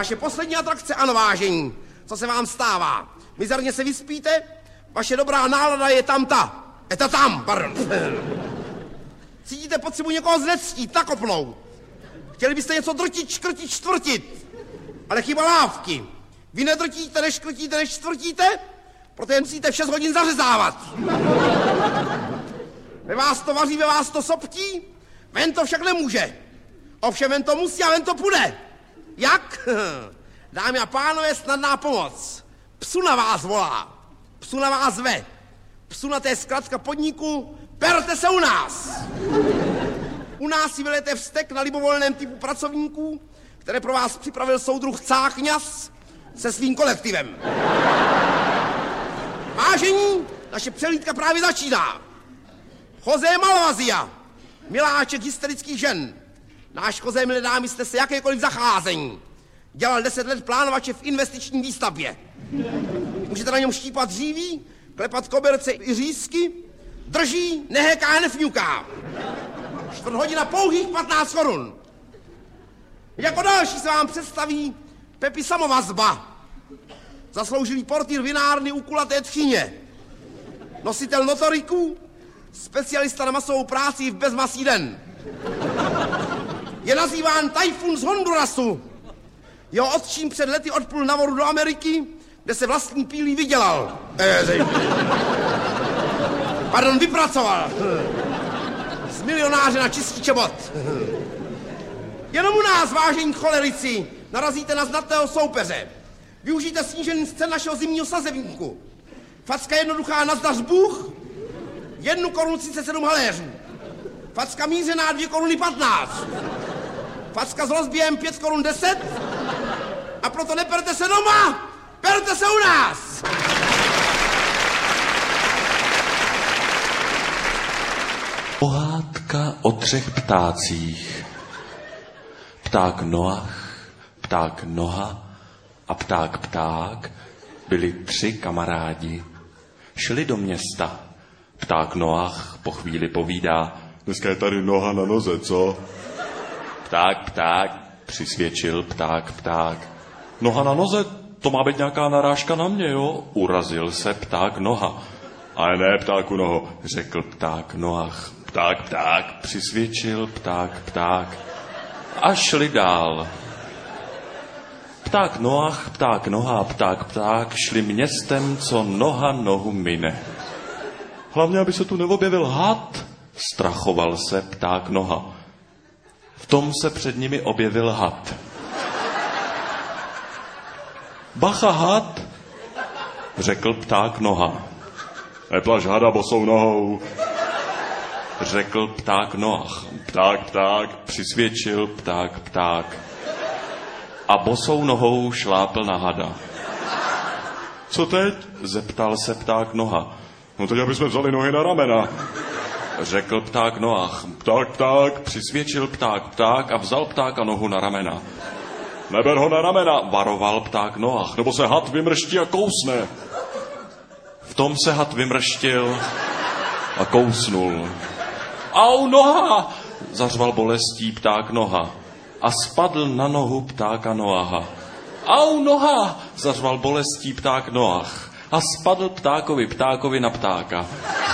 naše poslední atrakce, ano vážení. Co se vám stává? Mizerně se vyspíte? Vaše dobrá nálada je tam, pardon. Cítíte potřebu někoho znectít, nakopnout. Chtěli byste něco drtit, škrtit, čtvrtit. Ale chyba lávky. Vy nedrtíte, neškrtíte, než čtvrtíte, protože musíte v 6 hodin zařezávat. Ve vás to vaří, ve vás to soptí, ven to však nemůže. Ovšem ven to musí a ven to půjde. Jak? Dámy a pánové, snadná pomoc. Psu na vás volá, psu na vás zve. Psu na té zkratka podniku, perte se u nás. U nás si vylejete vztek na libovolném typu pracovníků, které pro vás připravil soudruh Cáchňas se svým kolektivem. Vážení, naše přehlídka právě začíná. José Malvazia, miláček hysterických žen. Náš José, milé dámy, jste se jakékoliv zacházení. Dělal 10 let plánovače v investiční výstavbě. Můžete na něm štípat dříví, klepat koberce i řízky, drží, nehéká, nefňuká. 4 hodina pouhých 15 korun. Jako další se vám představí Pepi Samovazba, zasloužilý portýr vinárny u kulaté tchyně, nositel notoriků, specialista na masovou práci v bezmasý den. Je nazýván Tajfun z Hondurasu. Jeho otčím před lety odplul na vodu do Ameriky, kde se vlastní pílí vydělal. Vypracoval. Z milionáře na čističe bod. Jenom u nás, vážení cholerici, narazíte na znatného soupeře. Využijte snížený cen našeho zimního sazebníku. Facka jednoduchá na zdař Bůh, 1 korunu 37 haléřů. Facka mířená 2 koruny 15. Facka s rozběhem 5 korun 10. A proto neperte se doma, perte se u nás. Pohádka o 3 ptácích. Pták Noach, pták Noha a pták Pták byli 3 kamarádi. Šli do města. Pták Noach po chvíli povídá: dneska je tady noha na noze, co? Pták, přisvědčil pták. Noha na noze, to má být nějaká narážka na mě, jo? Urazil se pták Noha. Ale ne, ptáku Noho, řekl pták Noach. Pták, přisvědčil pták. A šli dál. Pták Noach, pták Noha a pták šli městem, co noha nohu mine. Hlavně, aby se tu neobjevil had, strachoval se pták Noha. V tom se před nimi objevil had. Bacha, had, řekl pták Noha. Neplaš hada bosou nohou, řekl pták Noach. Pták, přisvědčil pták. A bosou nohou šlápl na hada. Co teď? Zeptal se pták Noha. No teď, aby jsme vzali nohy na ramena, řekl pták Noach. Pták, přisvědčil pták a vzal ptáka nohu na ramena. Neber ho na ramena, varoval pták Noach, nebo se had vymrští a kousne. V tom se had vymrštil a kousnul. Au, noha! Zařval bolestí pták Noha a spadl na nohu ptáka Noaha. Au, noha! Zařval bolestí pták Noach a spadl ptákovi na ptáka.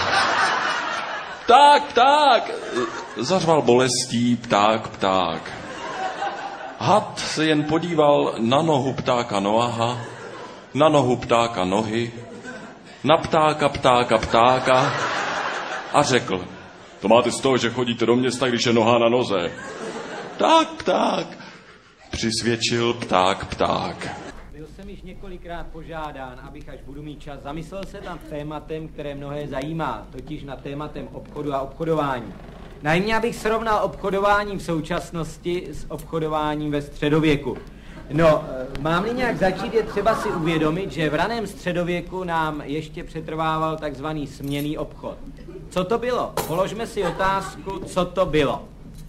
Pták! Zařval bolestí pták. Had se jen podíval na nohu ptáka Noaha, na nohu ptáka Nohy, na ptáka a řekl: to máte z toho, že chodíte do města, když je noha na noze. Tak, přisvědčil pták. Byl jsem již několikrát požádán, abych, až budu mít čas, zamyslel se nad tématem, které mnohé zajímá, totiž nad tématem obchodu a obchodování. Najmě, abych srovnal obchodování v současnosti s obchodováním ve středověku. No, mám-li nějak začít, je třeba si uvědomit, že v raném středověku nám ještě přetrvával takzvaný směnný obchod. Co to bylo? Položme si otázku, co to bylo.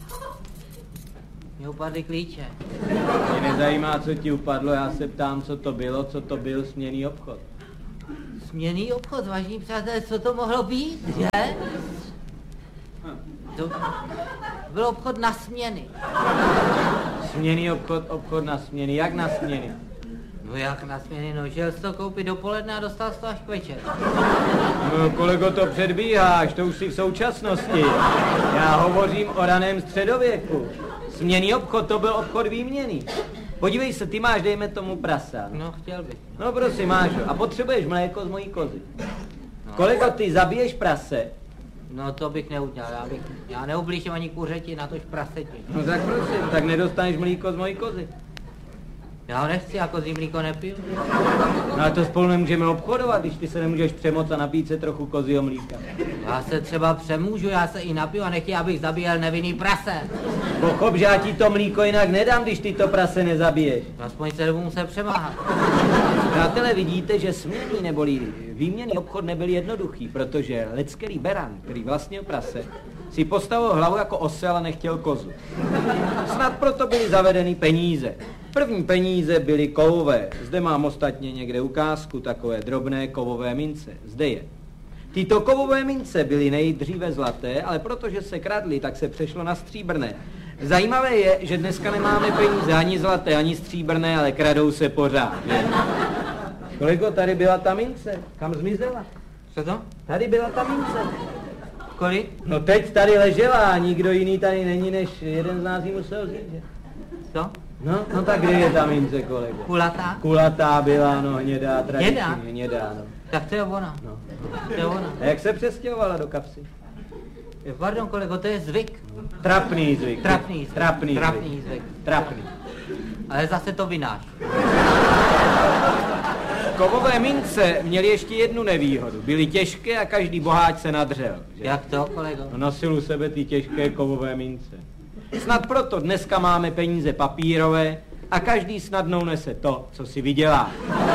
Mě upadly klíče. Mě nezajímá, co ti upadlo, já se ptám, co to byl směnný obchod. Směnný obchod, vážení přátelé, co to mohlo být, že? To byl obchod na směny. Směnný obchod na směny. Jak na směny? No jak na směny, no šel jsi to koupit dopoledne a dostal jsi to až k večer. No kolego, to předbíháš, to už si v současnosti. Já hovořím o raném středověku. Směnný obchod, to byl obchod výměný. Podívej se, ty máš, dejme tomu prasa. No chtěl bych. No prosím, máš ho. A potřebuješ mléko z mojí kozy. Kolego, ty zabiješ prase. No to bych neudělal, já neublížím ani kuřeti, natož praseti. No tak prosím, tak nedostaneš mlíko z mojí kozy. Já ho nechci, já kozí mlíko nepiju. No ale to spolu nemůžeme obchodovat, když ty se nemůžeš přemoct a napít se trochu kozího mlíka. Já se třeba přemůžu, já se i napiju a nechci, abych zabíjel nevinný prase. Pochop, že já ti to mlíko jinak nedám, když ty to prase nezabiješ. Aspoň se dobu musel přemáhat. Přátelé, vidíte, že směnný neboli výměnný obchod nebyl jednoduchý, protože leckelý beran, který vlastnil prase, si postavil hlavu jako osel a nechtěl kozu. Snad proto byly zavedeny peníze. První peníze byly kovové. Zde mám ostatně někde ukázku takové drobné kovové mince. Zde je. Tyto kovové mince byly nejdříve zlaté, ale protože se kradly, tak se přešlo na stříbrné. Zajímavé je, že dneska nemáme peníze ani zlaté, ani stříbrné, ale kradou se pořád. Je? Kolego, tady byla ta mince. Kam zmizela? Co to? Tady byla ta mince. Kolik? No teď tady ležela a nikdo jiný tady není, než jeden z nás ji musel vzít, že? Co? No tak kde je ta mince, kolego? Kulatá? Kulatá byla, no hnědá, tradičně hnědá, no. Tak to je ona. No. To je ona. A jak se přestěhovala do kapsy? Pardon, kolego, to je zvyk. Trapný zvyk. Trapný zvyk. Trapný. Ale zase to vynáš. Kovové mince měly ještě jednu nevýhodu. Byly těžké a každý boháč se nadřel. Že? Jak to, kolego? Nosil u sebe ty těžké kovové mince. Snad proto dneska máme peníze papírové a každý snadnou nese to, co si vydělá.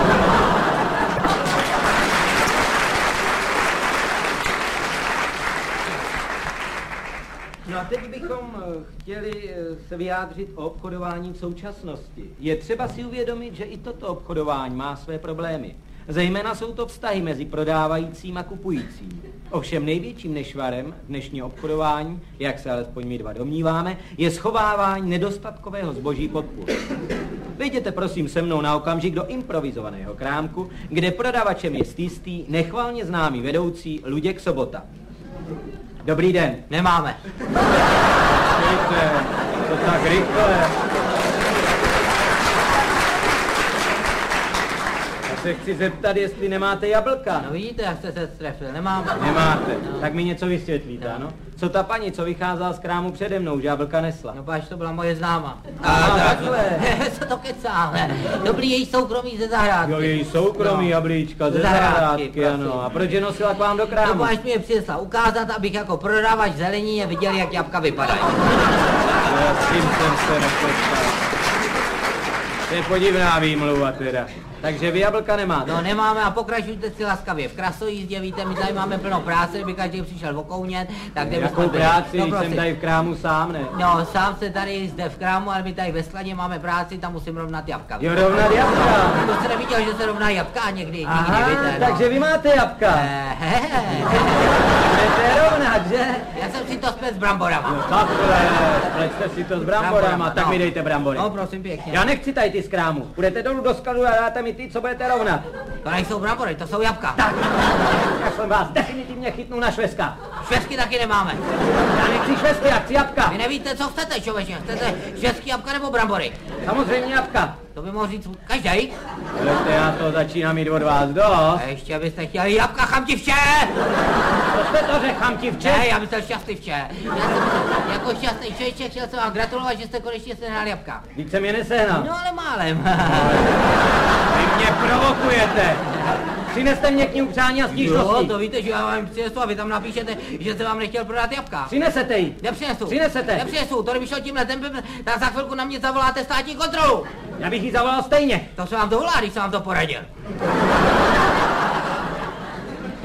No a teď bychom chtěli se vyjádřit o obchodování v současnosti. Je třeba si uvědomit, že i toto obchodování má své problémy. Zejména jsou to vztahy mezi prodávajícím a kupujícím. Ovšem největším nešvarem dnešního obchodování, jak se alespoň my dva domníváme, je schovávání nedostatkového zboží pod půl. Vejděte prosím se mnou na okamžik do improvizovaného krámku, kde prodavačem je stýstý, nechvalně známý vedoucí Luděk Sobota. Dobrý den. Nemáme. Víte, to tak rychle. Já se chci zeptat, jestli nemáte jablka. No vidíte, jak jste se strefil, nemáme. Nemáte, no. Tak mi něco vysvětlíte, no. ano? Co ta paní, co vycházela z krámu přede mnou, že jablka nesla? No páč, to byla moje známa. Takhle. Co to kecáme? Dobrý její soukromí ze zahrádky. Jo, její soukromí jablíčka ze zahrádky, ano. A proč je nosila k vám do krámu? No páč mi je přinesla ukázat, abych jako prodavač zelení viděl, jak jabka vypadají. S tím jsem se nepočkal. To je podivná výmluva teda. Takže vy jablka nemáte? No nemáme a pokračujte si laskavě. V krasojízdě, víte, my tady máme plno práce, kdyby každý přišel okounět, tak kde jakou práci, no, když jsem tady v krámu sám, ne? No, sám se tady zde v krámu, ale my tady ve Sladě máme práci, tam musím rovnat jabka. Jo, rovnat jabka. To jste neviděl, že se rovná jabka někdy, Aha, víte, no. takže vy máte jabka. Budete rovnat, že? Já jsem si to spět s bramborama. No takhle, pleťte si to s bramborama, tak mi dejte brambory. No, prosím pěkně. Já nechci tady ty z krámu. Půjdete dolů do skladu a dáte mi ty, co budete rovnat. To nejsou brambory, to jsou jabka. Tak, já jsem vás definitivně chytnul na šveska. Švestky taky nemáme. Já nechci švestky, já chci jabka. Vy nevíte, co chcete, člověče. Chcete švestky, jabka nebo brambory? Samozřejmě jabka. To by mohl říct každý. Hledajte, já to začínám mít od vás dost. A ještě byste chtěli jabka, chamtivče! Co jste to řekl, chamtivče? Ne, já myslel šťastlivče. Já jsem jako šťastný člověče chtěl jsem vám gratulovat, že jste konečně sehnal jabka. Vždyť jsem je nesehnal. No ale málem. Vy mě provokujete. Přineste mě knihu přání a stížnosti. Jo, to víte, že já vám přinesu a vy tam napíšete, že jsem vám nechtěl prodat jabka. Přinesete ji. Nepřinesu. Přinesete. Nepřinesu, to kdyby šel tímhle tempem, tak za chvilku na mě zavoláte státní kontrolu. Já bych ji zavolal stejně. To se vám dovolá, když jsem vám to poradil.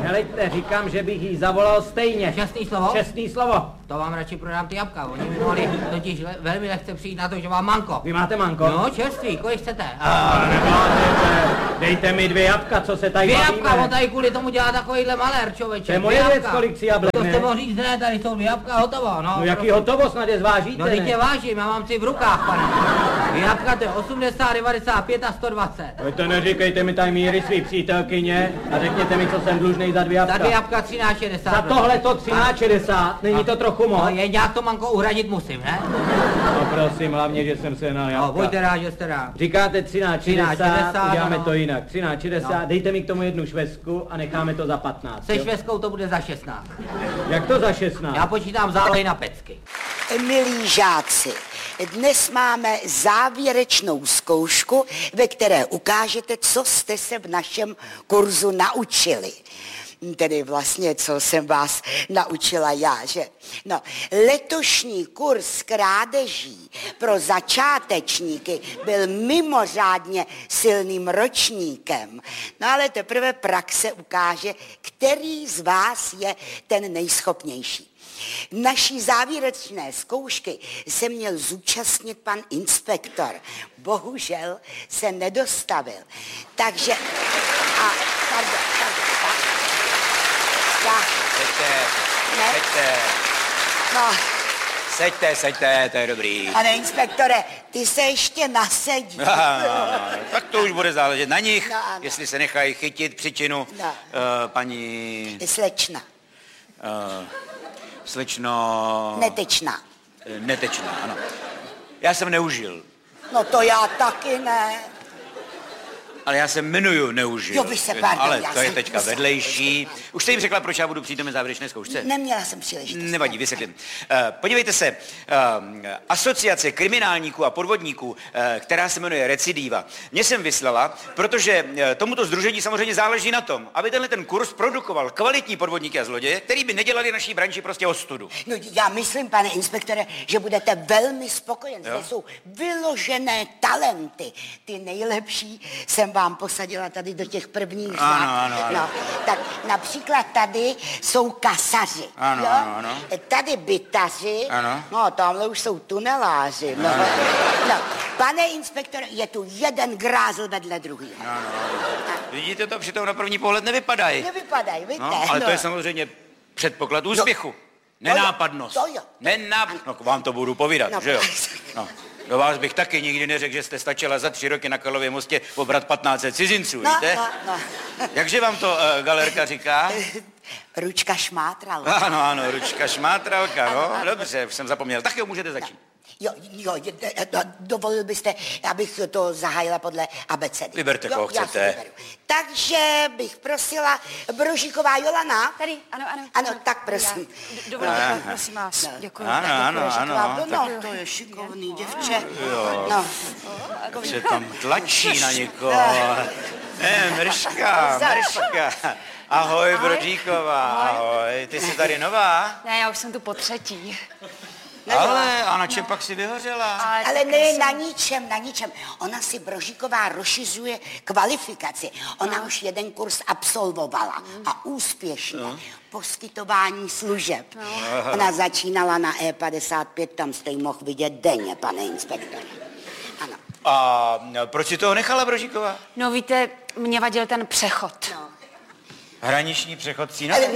Helejte, říkám, že bych jí zavolal stejně. Čestný slovo? Čestný slovo. To vám radši prodám ty jabka, oni mi mohli totiž velmi lehce přijít na to, že mám manko. Vy máte manko? No, čerstvý, kolik chcete? Nebláznete. Dejte mi 2 jabka, co se tady 2 bavíme. jabka, on tady kvůli tomu dělá takovýhle malér, člověče. To je moje věc, kolik si jablek, To ne? jste mohl říct, ne, tady jsou 2 jabka, hotovo, no. No jaký hotovo, snad je zvážíte, No, ne? teď je vážím, já mám 3 v rukách, pane. 2 jabka, to je 80, 95 a 120. Pojďte, neříkejte mi tady míry svý přítelkyně a řekněte mi, co jsem dlužnej za 2 jabka. Za 2 jabka 13,60. Za tohle to 13,60, není to trochu moc? No, je nějak to manko uhradit musím, ne? No prosím, hlavně, že jsem se na jabka. No, buďte rád, že jste rád. Říkáte 13,60, 13,60, uděláme ano. to jinak. 13,60, No. dejte mi k tomu 1 švestku a necháme to za 15. Se jo? švestkou to bude za 16. Jak to za 16? Já počítám zálohy na pecky. Milí žáci, dnes máme závěrečnou zkoušku, ve které ukážete, co jste se v našem kurzu naučili. Tedy vlastně, co jsem vás naučila já, že? No, letošní kurz krádeží pro začátečníky byl mimořádně silným ročníkem. No ale teprve praxe ukáže, který z vás je ten nejschopnější. Naší závěrečné zkoušky se měl zúčastnit pan inspektor. Bohužel se nedostavil. Takže... Pardon. No, Seďte, to je dobrý. pane inspektore, ty se ještě nasedí. Tak to už bude záležet na nich, No, ano. jestli se nechají chytit příčinu. No. Paní... Slečna, Slečno... netečná. Netečná, ano. Já jsem neužil, No to já taky ne. ale já se jmenuju neužil. Jo, vy se, pardon, ale já to je jsem- teďka vedlejší. Už jste jim řekla, proč já budu přítomen závěrečné zkoušce? Neměla jsem příležitost. Nevadí, vysvětlím. Podívejte se, asociace kriminálníků a podvodníků, která se jmenuje Recidiva, mě jsem vyslala, protože tomuto sdružení samozřejmě záleží na tom, aby tenhle ten kurz produkoval kvalitní podvodníky a zloděje, který by nedělali naší branži prostě ostudu. No, já myslím, pane inspektore, že budete velmi spokojen. Jo. Zde jsou vyložené talenty. Ty nejlepší jsem vám posadila tady do těch prvních řad. Ano. No, tak například tady jsou kasaři. Ano, jo? ano. Tady bytaři. Ano. No, tamhle už jsou tuneláři. No. No, pane inspektore, je tu jeden grázl vedle druhého. Vidíte to, přitom na první pohled nevypadají. Nevypadají, víte? No, ale to je samozřejmě předpoklad úspěchu. Nenápadnost. To jo. No, vám to budu povídat, No, že jo? No. Do vás bych taky nikdy neřekl, že jste stačila za 3 roky na Karlově mostě pobrat 1500 cizinců, víte? No. Jakže vám to galerka říká? Ručka šmátral. Ano, ručka šmátralka, no. Dobře, už jsem zapomněl. Tak jo, můžete začít. Jo, dovolil byste, abych to zahájila podle abecedy. Vyberte, koho já si chcete. vyberu. Takže bych prosila Brožíková Jolana. Tady, ano. Ano, tak prosím. Dovolíte, prosím vás. No. Děkuji. Ano. No, to je šikovný děvče. No. Se tam tlačí na někoho. Mrška. Ahoj, Brodíková, ahoj. Ty jsi tady nová? Ne, já už jsem tu po 3. Ale a na čem pak si vyhořela? Ale ne na ničem. Ona si Brožíková rozšiřuje kvalifikaci. Ona už jeden kurz absolvovala a úspěšně. Poskytování služeb. Ona začínala na E55, tam jste ji mohl vidět denně, pane inspektore. Ano. A proč si toho nechala, Brožíková? No víte, mě vadil ten přechod. Hraniční přechod cína? Ale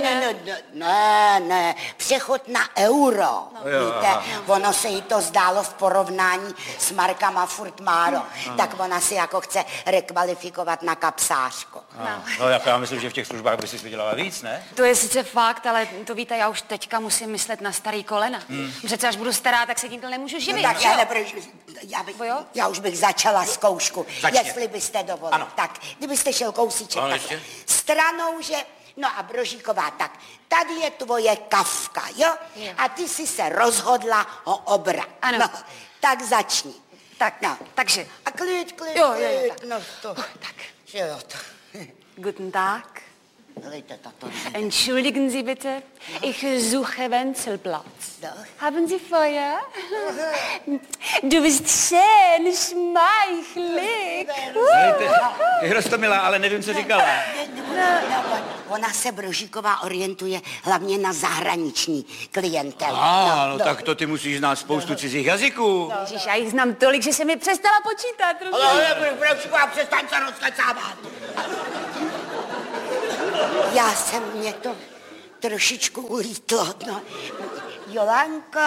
ne, přechod na euro. Víte, ono se jí to zdálo v porovnání s markama furt málo. Tak ona si jako chce rekvalifikovat na kapsářku. No, jak já myslím, že v těch službách by si vydělala víc, ne? To je sice fakt, ale to víte, já už teďka musím myslet na starý kolena. Přece až budu stará, tak se tímto nemůžu živit. Tak že já, jo? já už bych začala zkoušku, Začně. jestli byste dovolili. Ano. Tak, kdybyste šel kousíček Ano, takhle. ještě. Stranou, že... No a Brožíková, tak tady je tvoje Kafka, jo? Jo. A ty jsi se rozhodla ho obrat. Ano. No, tak začni. Tak, No. takže. A klid. Jo, tak. No to, Tak. že jo to. Guten Tag. Dejte tato. Entschuldigen Sie bitte, ich suche Wenzelplatz. Doch. Haben Sie Feuer? Du bist schön, schmeichelig. Je Rostomilá, ale nevím, co říkala. Ona se Brožíková orientuje hlavně na zahraniční klientelu. No tak to ty musíš znát spoustu cizích jazyků. Ježiš, já jich znám tolik, že jsem mi přestala počítat. Ale Brožíková, přestaň se rozkecávat. Mě to trošičku ulítlo, no. Jolanko,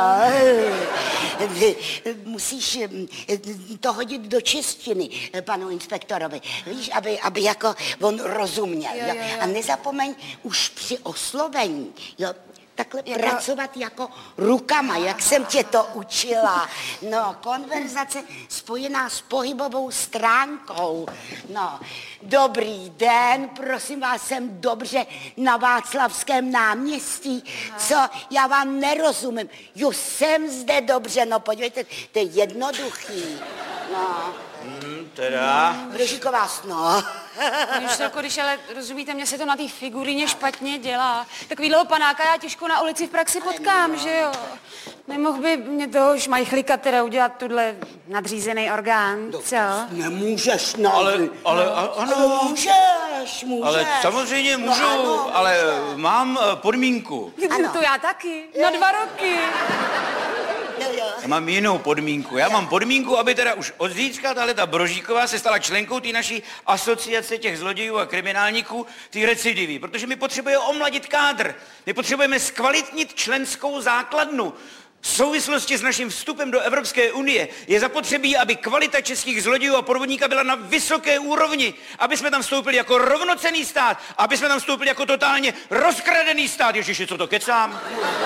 musíš to hodit do češtiny panu inspektorovi, víš, aby jako on rozuměl. Jo. A nezapomeň už při oslovení, jo, takhle pracovat jako rukama, jak jsem tě to učila. No, konverzace spojená s pohybovou stránkou. No, dobrý den, prosím vás, jsem dobře na Václavském náměstí. Co? Já vám nerozumím. Jo, jsem zde dobře, no podívejte, to je jednoduchý. No. Teda? Brožíková, no. Když ale rozumíte, mně se to na té figuríně špatně dělá. Takovýhleho panáka já těžko na ulici v praxi potkám, že jo? Nemohl by mě toho šmajchlíka teda udělat tuhle nadřízený orgán, co? Nemůžeš, no. Ale ano. Můžeš. Ale samozřejmě můžu, no, ale mám podmínku. Ano. To já taky, na 2 roky. Já mám jinou podmínku. Já mám podmínku, aby teda už od zítřka ta Brožíková se stala členkou té naší asociace těch zlodějů a kriminálníků, ty recidivy, protože my potřebujeme omladit kádr. My potřebujeme zkvalitnit členskou základnu. V souvislosti s naším vstupem do Evropské unie je zapotřebí, aby kvalita českých zlodějů a podvodníka byla na vysoké úrovni, aby jsme tam vstoupili jako rovnocenný stát, aby jsme tam vstoupili jako totálně rozkradený stát. Ježiši, co to kecám?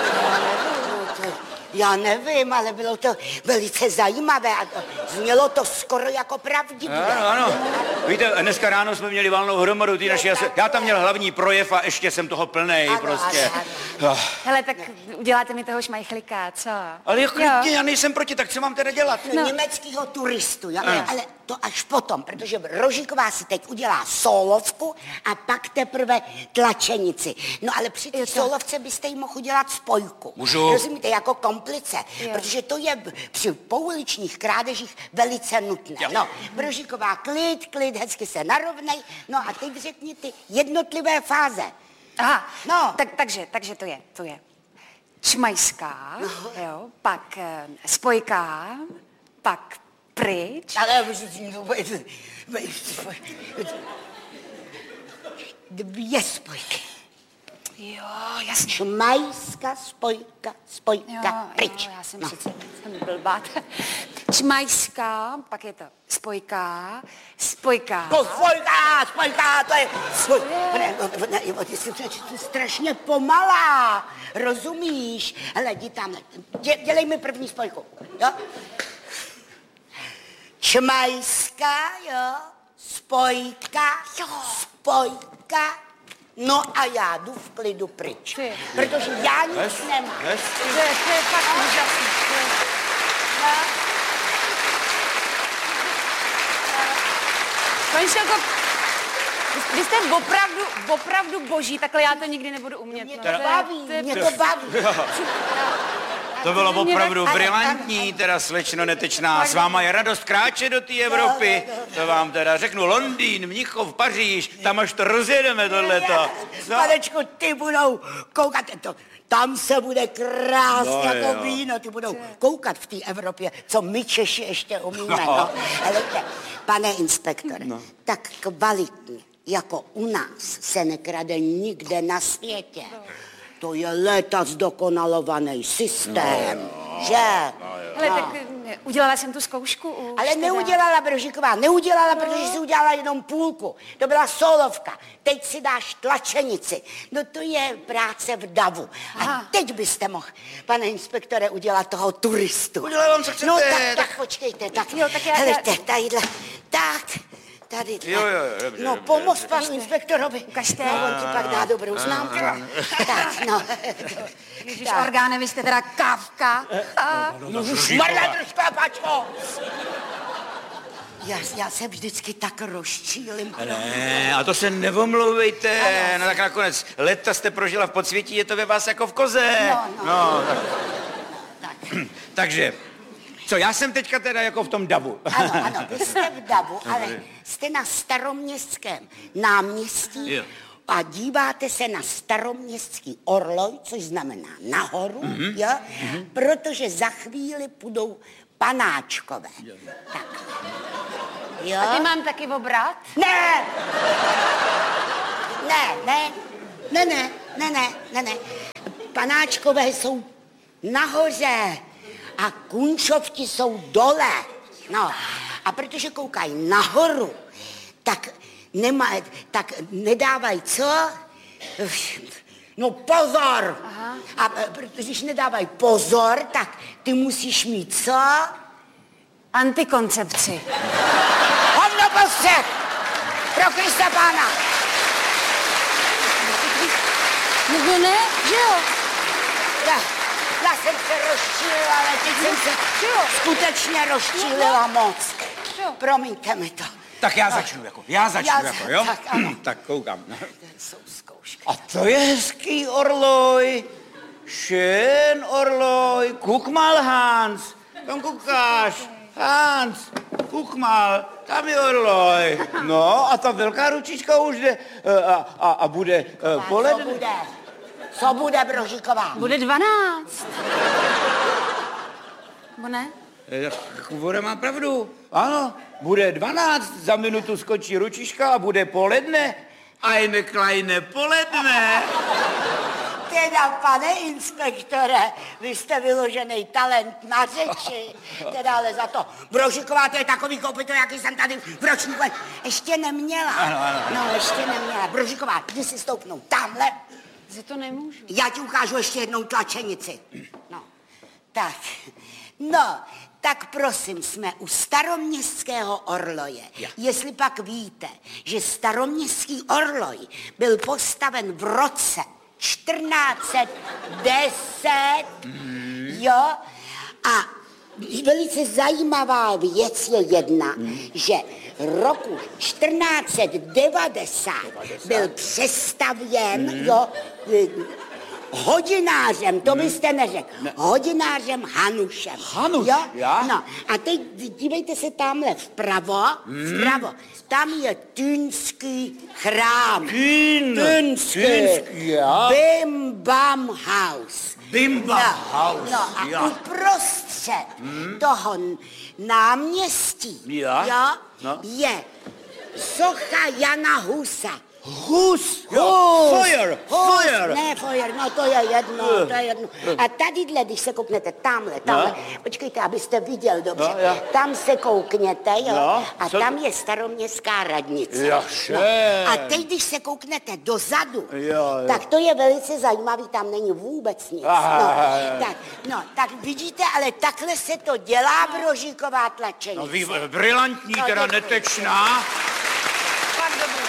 Já nevím, ale bylo to velice zajímavé a znělo to skoro jako pravdivé. Ano. Víte, dneska ráno jsme měli valnou hromadu ty naši... Já tam měl hlavní projev a ještě jsem toho plnej prostě. Ano. Hele, tak uděláte mi toho šmajchlíka, co? Ale klidně, já nejsem proti, tak co mám teda dělat? Německýho turistu, jo? Ale to až potom, protože Brožíková si teď udělá sólovku a pak teprve tlačenici. No ale při té sólovce byste jí mohl udělat spojku. Můžu? Rozumíte, jako komplice, protože to je při pouličních krádežích velice nutné. Jo. No, Brožíková, klid, hezky se narovnej, no a teď řekni ty jednotlivé fáze. Aha, no. Takže to je čmajská, jo, pak spojka, pak pryč. Ale 2 spojky. Jo, jasně. Čmajská, spojka, pryč. Jo, já jsem přece blbá. Čmajská, pak je to spojka. To spojka, to je... Ty jsi strašně pomalá, rozumíš? Hele, jdi tamhle, dělej mi první spojku, jo? Čmajská, jo? Spojka, no a já jdu v klidu pryč, protože já nic nemám. To je fakt úžasný. Paní Šelko, vy jste opravdu boží, takhle já to nikdy nebudu umět. Mě to baví. To bylo opravdu brilantní, teda slečno Netečná. S váma je radost kráčet do té Evropy. To vám teda řeknu, Londýn, Mnichov, Paříž, tam až to rozjedeme tohleto. Panečku, ty budou koukat, tam se bude krásně jako víno, ty budou koukat v té Evropě, co my Češi ještě umíme. No. Helejte, pane inspektore, tak kvalitně, jako u nás, se nekrade nikde na světě. To je léta zdokonalovaný systém, že? Hele, tak udělala jsem tu zkoušku už. Ale neudělala Brožíková, protože si udělala jenom půlku. To byla solovka. Teď si dáš tlačenici. No to je práce v davu. A teď byste mohl, pane inspektore, udělat toho turistu. Udělám, co chcete. No tak počkejte, tak. Jo, tak já... Helejte, tadyhle, tak. Tady. Jo, dobře. No, pomoz panu inspektorovi. Ukažte. No, on ti pak dá dobrou známku. Tak, no. Ježiš, orgáne, vy jste teda kávka. Marla, držka, pačko! Já se vždycky tak rozčílim. Ne, a to se nevomlouvejte. No tak nakonec leta jste prožila v podsvětí, je to ve vás jako v koze. No. Tak. Takže, co, já jsem teďka teda jako v tom davu. Ano, vy jste v davu, ale jste na Staroměstském náměstí a díváte se na Staroměstský orloj, což znamená nahoru, jo? Protože za chvíli půjdou panáčkové. Tak. Jo? A ty mám taky obrat? Ne! Ne. Panáčkové jsou nahoře a kunčovti jsou dole. No, a protože koukají nahoru, tak nedávají co? No pozor! Aha. A protože když nedávají pozor, tak ty musíš mít co? Antikoncepci. Hovno postřeh! Pro Krista Pána! No ne, že jo? Já jsem se rozčílila, ale teď jsem se skutečně rozčílila moc. Promiňte mi to. Tak já začnu, jo? Tak, ano. Tak koukám. Jsou zkoušky. A to je hezký orloj. Schön orloj. Guck mal, Hans. Tam koukáš. Hans, guck mal, tam je orloj. No a ta velká ručička už jde a bude poledne. Co bude, Brožíková? Bude 12. Bo ne? Voda má pravdu. Ano, bude 12, za minutu skočí ručička a bude poledne. Eine kleine poledne. Teda, pane inspektore, vy jste vyložený talent na řeči. Teda ale za to. Brožíková, to je takový kopyto, jaký jsem tady v ročníku ještě neměla. Ano. No, ještě neměla. Brožíková, jdi si stoupnout tamhle. Že to nemůžu. Já ti ukážu ještě jednou tlačenici. No, tak. No, tak prosím, jsme u Staroměstského orloje. Jestli pak víte, že Staroměstský orloj byl postaven v roce 1410, jo, a velice zajímavá věc je jedna, že roku 1490 byl přestavěn, jo, hodinářem, to byste neřekl, hodinářem Hanušem. Hanuš, jo? já? No, a teď dívejte se tamhle vpravo, tam je Týnský chrám. Týnský, já? Bim Bam House. Bim Bam House, No a já. uprostřed toho náměstí je socha Jana Husa. Hus. Feuer. Ne, Feuer, no to je jedno. A tadyhle, když se kouknete tamhle, počkejte, abyste viděl dobře, tam se koukněte, jo, a tam je Staroměstská radnice. A teď, když se kouknete dozadu, tak to je velice zajímavý, tam není vůbec nic. Tak vidíte, ale takhle se to dělá, Brožíková tlačenice. No, brilantní, teda netečná. Pak dobrý.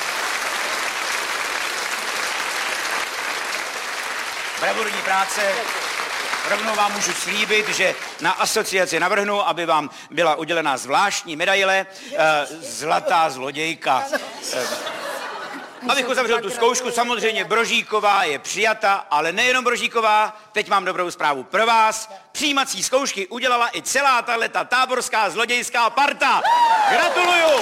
Bravurní práce. Rovnou vám můžu slíbit, že na asociaci navrhnu, aby vám byla udělená zvláštní medaile Zlatá zlodějka. Abych uzavřel tu zkoušku, samozřejmě Brožíková je přijata, ale nejenom Brožíková, teď mám dobrou zprávu pro vás. Přijímací zkoušky udělala i celá tahleta táborská zlodějská parta. Gratuluju!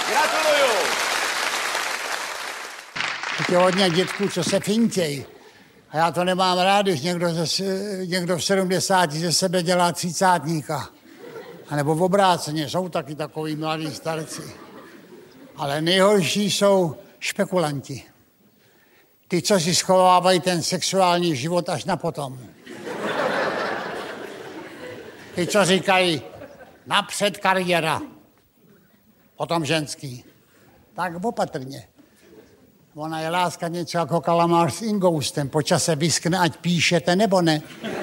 Je hodně dětků, co se fintějí. A já to nemám rád, když někdo v 70 ze sebe dělá třicátníka. A nebo v obráceně, jsou taky takový mladí starci. Ale nejhorší jsou špekulanti. Ty, co si schovávají ten sexuální život až na potom. Ty, co říkají, napřed kariéra, potom ženský. Tak opatrně. Ona je láska něco jako kalamář s ingoustem. Po čase vyskne, ať píšete, nebo ne.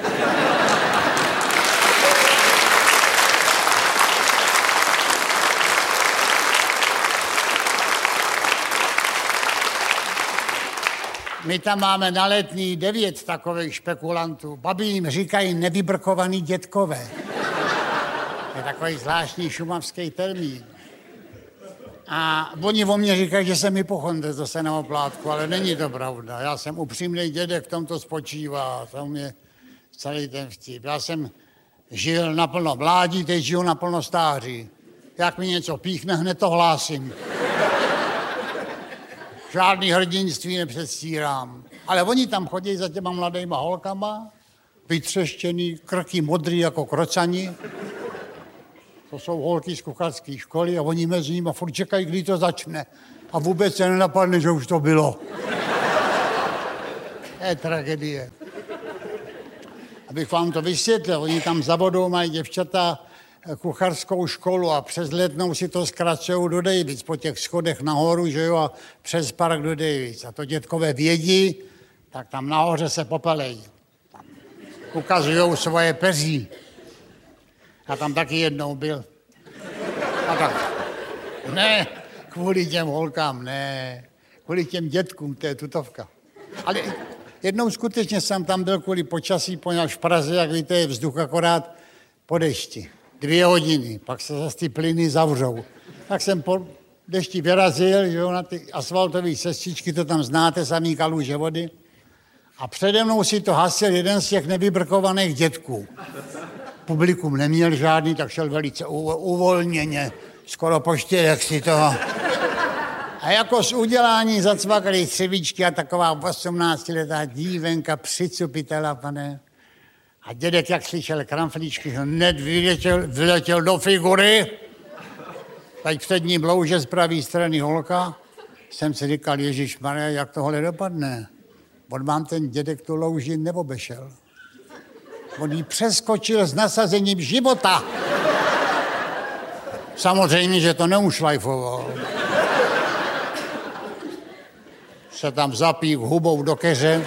My tam máme na Letní 9 takových špekulantů. Babi jim říkají nevybrkovaný dětkové. To je takový zvláštní šumavský termín. A oni o mě říkají, že jsem hypochondr, to se na oplátku, ale není to pravda. Já jsem upřímný dědek, v tom to spočívá, to mě celý ten vtip. Žil naplno mládí, teď žiju naplno stáří. Jak mi něco píchne, hned to hlásím. Žádný hrdinství nepředstírám. Ale oni tam chodí za těma mladýma holkama, vytřeštěný, krky modrý jako krocani. To jsou holky z kucharské školy a oni mezi nimi furt čekají, kdy to začne. A vůbec se nenapadne, že už to bylo. To je tragédie. Abych vám to vysvětlil, oni tam za vodou mají děvčata kucharskou školu a přes Letnou si to zkracujou do Davids, po těch schodech nahoru, že jo, a přes park do Davids. A to dětkové vědí, tak tam nahoře se popelejí. Ukazujou svoje peří. Já tam taky jednou byl. A tak, ne, kvůli těm holkám, ne, kvůli těm dětkům, to je tutovka. Ale jednou skutečně jsem tam byl kvůli počasí, poněvadž v Praze, jak víte, je vzduch akorát po dešti. 2 hodiny, pak se zase ty plyny zavřou. Tak jsem po dešti vyrazil, že jo, na ty asfaltové cestičky, to tam znáte, samý kaluže vody. A přede mnou si to hasil jeden z těch nevybrkovaných dětků. Publikum neměl žádný, tak šel velice uvolněně, skoro po 4 si toho. A jako z udělání zacvakali třevíčky a taková 18letá dívenka přicupitela, pane. A dědek, jak slyšel kramflíčky, hned vyletěl do figury. Teď před ním louže z pravé strany holka. Jsem si říkal, ježišmarja, jak tohle dopadne. On mám ten dědek tu louži neobešel. On jí přeskočil s nasazením života. Samozřejmě, že to neušlajfoval. Se tam zapík hubou do keře.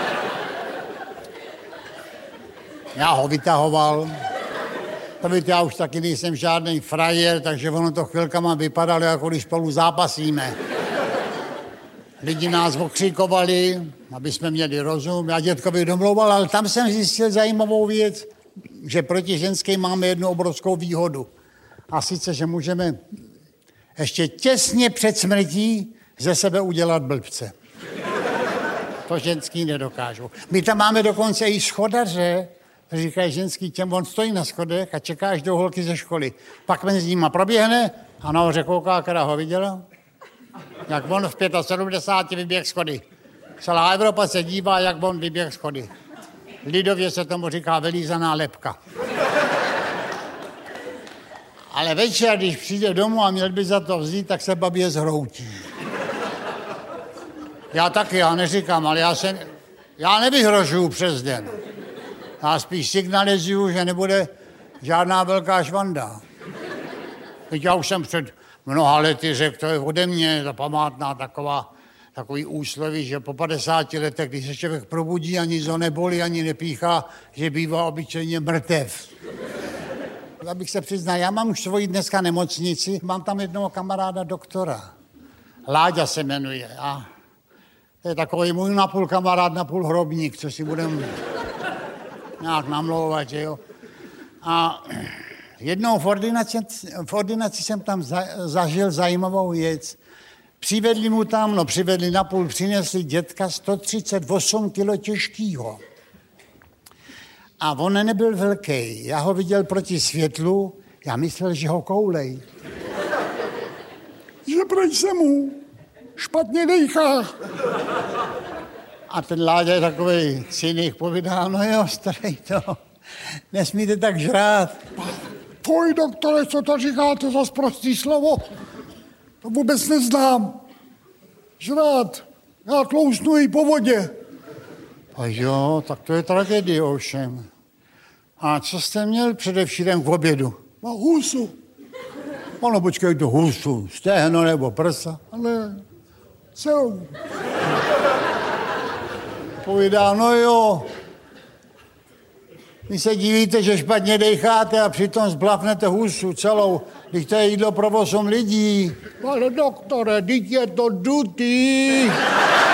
Já ho vytahoval. To víte, já už taky nejsem žádný frajer, takže ono to chvilkama vypadalo, jako když spolu zápasíme. Lidi nás okřikovali, aby jsme měli rozum. Já dětkovi domlouval, ale tam jsem zjistil zajímavou věc, že proti ženským máme jednu obrovskou výhodu. A sice, že můžeme ještě těsně před smrtí ze sebe udělat blbce. To ženský nedokážou. My tam máme dokonce i schodaře, říkají ženský, těm on stojí na schodech a čeká, až jdou holky ze školy. Pak mezi nima proběhne a nahoře kouká, která ho viděla. Jak on v 75 vyběh schody. Celá Evropa se dívá, jak on vyběh schody. Lidově se tomu říká vylízaná lebka. Ale večer, když přijde domů a měl by za to vzít, tak se babě zhroutí. Já taky, já neříkám, ale já nevyhrožuju přes den. Já spíš signalizuju, že nebude žádná velká švanda. Teď já už jsem před mnoha lety řekl, to je ode mě ta památná takový úsloví, že po 50 letech, když se člověk probudí, ani to nebolí, ani nepíchá, že bývá obyčejně mrtev. Abych se přiznal, já mám už svoji dneska nemocnici, mám tam jednoho kamaráda doktora. Láďa se jmenuje a to je takový můj napůl kamarád, napůl hrobník, co si budem nějak namlouvat, že jo. A jednou v ordinaci jsem tam zažil zajímavou věc. Přivedli napůl, přinesli dětka 138 kilo těžkýho. A on nebyl velký. Já ho viděl proti světlu, já myslel, že ho koulej. Že proč se mu špatně dejchá. A ten Láďa je takovej cynik, povídá, no jo, starý to, nesmíte tak žrát. Poj, doktore, co to říkáte za sprostý slovo? To vůbec neznám. Žrát, já tlousnu i po vodě. A jo, tak to je tragédie ovšem. A co jste měl především k obědu? No, husu. Ono, počkejte, husu, stehno nebo prsa, ale celou. Povídá, no jo, vy se divíte, že špatně dejcháte a přitom zblafnete husu celou, když to je jídlo pro 8 lidí. Ale doktore, teď je to dutý.